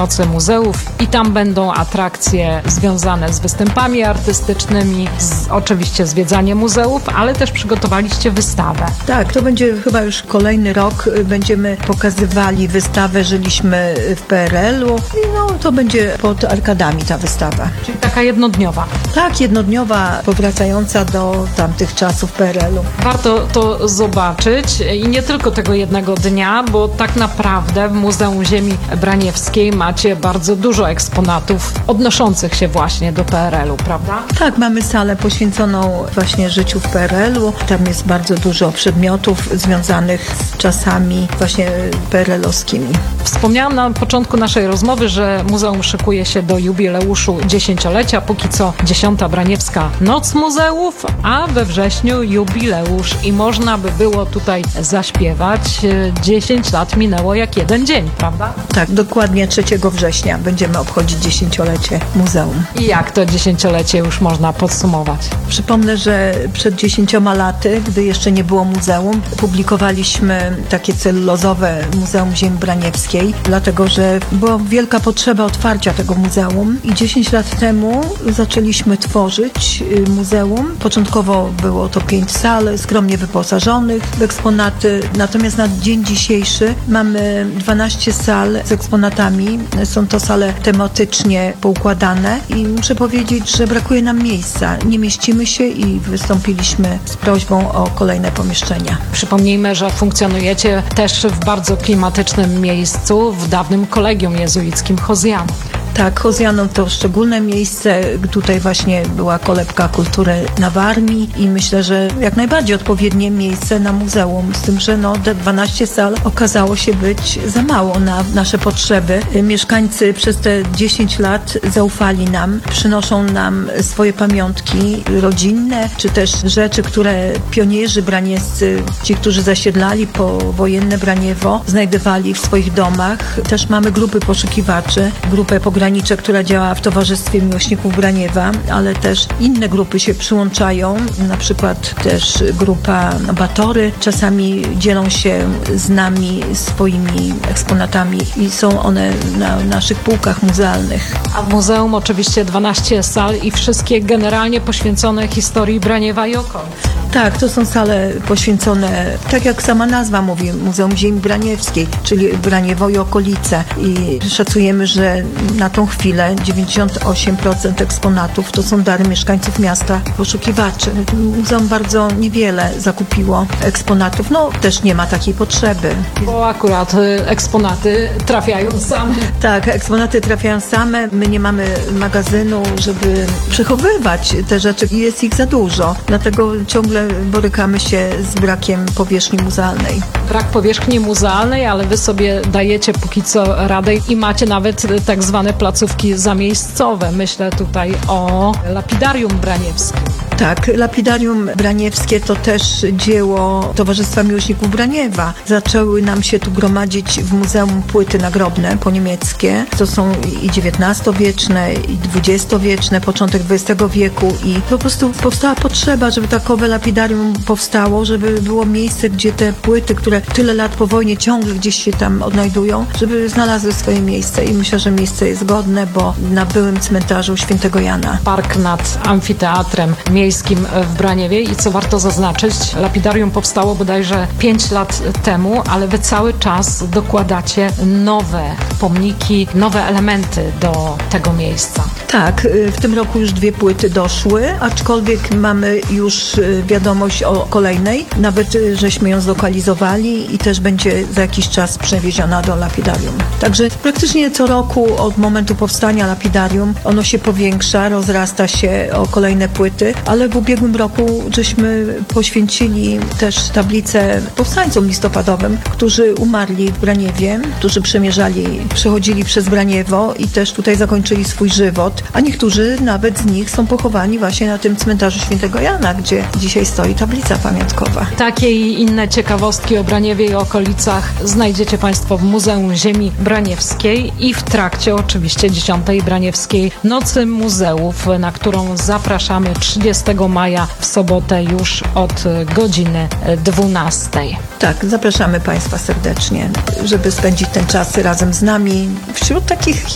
Nocy Muzeów i tam będą atrakcje związane z występami artystycznymi, oczywiście zwiedzaniem muzeów, ale też przygotowaliście wystawę. Tak, to będzie chyba już kolejny rok. Będziemy pokazywali wystawę Żyliśmy w PRL-u i to będzie pod arkadami ta wystawa. Czyli taka jednodniowa. Tak, jednodniowa, powracająca do tamtych czasów PRL-u. Warto to zobaczyć i nie tylko tego jednego dnia, bo tak naprawdę w Muzeum Ziemi Braniewskiej macie bardzo dużo eksponatów odnoszących się właśnie do PRL-u, prawda? Tak, mamy salę poświęconą właśnie życiu w PRL-u. Tam jest bardzo dużo przedmiotów związanych z czasami właśnie PRL-owskimi. Wspomniałam na początku naszej rozmowy, że muzeum szykuje się do jubileuszu 10-lecia. Póki co 10. Braniewska Noc Muzeów, a we wrześniu jubileusz i można by było tutaj zaśpiewać. 10 lat minęło jak jeden dzień, prawda? Tak, dokładnie 3 września będziemy obchodzić 10-lecie muzeum. I jak to 10-lecie już można podsumować? Przypomnę, że przed 10 laty, gdy jeszcze nie było muzeum, publikowaliśmy takie celulozowe Muzeum Ziemi Braniewskiej, dlatego że była wielka potrzeba otwarcia tego muzeum i 10 lat temu zaczęliśmy tworzyć muzeum. Początkowo było to 5 sal skromnie wyposażonych w eksponaty, natomiast na dzień dzisiejszy mamy 12 sal z eksponatami. Są to sale tematycznie poukładane i muszę powiedzieć, że brakuje nam miejsca. Nie mieścimy się i wystąpiliśmy z prośbą o kolejne pomieszczenia. Przypomnijmy, że funkcjonujecie też w bardzo klimatycznym miejscu, w dawnym kolegium jezuickim Hozjanom. Tak, Hozjanom to szczególne miejsce. Tutaj właśnie była kolebka kultury na Warmii i myślę, że jak najbardziej odpowiednie miejsce na muzeum. Z tym, że te 12 sal okazało się być za mało na nasze potrzeby. Mieszkańcy przez te 10 lat zaufali nam, przynoszą nam swoje pamiątki rodzinne, czy też rzeczy, które pionierzy braniewscy, ci, którzy zasiedlali powojenne Braniewo, znajdowali w swoich domach. Też mamy grupy poszukiwaczy, grupę pogranicze, która działa w Towarzystwie Miłośników Braniewa, ale też inne grupy się przyłączają, na przykład też grupa Batory. Czasami dzielą się z nami swoimi eksponatami i są one na naszych półkach muzealnych. A w muzeum oczywiście 12 sal i wszystkie generalnie poświęcone historii Braniewa i okolic. Tak, to są sale poświęcone, tak jak sama nazwa mówi, Muzeum Ziemi Braniewskiej, czyli Braniewo i okolice. I szacujemy, że na tą chwilę 98% eksponatów to są dary mieszkańców miasta, poszukiwaczy. Muzeum bardzo niewiele zakupiło eksponatów, też nie ma takiej potrzeby. Bo akurat eksponaty trafiają same. Tak, eksponaty trafiają same. My nie mamy magazynu, żeby przechowywać te rzeczy. Jest ich za dużo, dlatego ciągle borykamy się z brakiem powierzchni muzealnej. Brak powierzchni muzealnej, ale wy sobie dajecie póki co radę i macie nawet tak zwane placówki zamiejscowe. Myślę tutaj o Lapidarium Braniewskim. Tak, Lapidarium Braniewskie to też dzieło Towarzystwa Miłośników Braniewa. Zaczęły nam się tu gromadzić w muzeum płyty nagrobne poniemieckie. To są i XIX-wieczne, i XX-wieczne, początek XX wieku i po prostu powstała potrzeba, żeby takowe lapidarium powstało, żeby było miejsce, gdzie te płyty, które tyle lat po wojnie ciągle gdzieś się tam odnajdują, żeby znalazły swoje miejsce i myślę, że miejsce jest godne, bo na byłym cmentarzu Świętego Jana. Park nad amfiteatrem miejskim w Braniewie i co warto zaznaczyć, lapidarium powstało bodajże 5 lat temu, ale wy cały czas dokładacie nowe pomniki, nowe elementy do tego miejsca. Tak, w tym roku już 2 płyty doszły, aczkolwiek mamy już wiadomość o kolejnej. Nawet żeśmy ją zlokalizowali i też będzie za jakiś czas przewieziona do lapidarium. Także praktycznie co roku od momentu powstania lapidarium ono się powiększa, rozrasta się o kolejne płyty, ale w ubiegłym roku żeśmy poświęcili też tablicę powstańcom listopadowym, którzy umarli w Braniewie, którzy przechodzili przez Braniewo i też tutaj zakończyli swój żywot, a niektórzy nawet z nich są pochowani właśnie na tym cmentarzu Świętego Jana, gdzie dzisiaj stoi tablica pamiątkowa. Takie i inne ciekawostki o Braniewie i okolicach znajdziecie Państwo w Muzeum Ziemi Braniewskiej i w trakcie oczywiście 10. Braniewskiej Nocy Muzeów, na którą zapraszamy 30 maja w sobotę już od godziny 12. Tak, zapraszamy Państwa serdecznie, żeby spędzić ten czas razem z nami wśród takich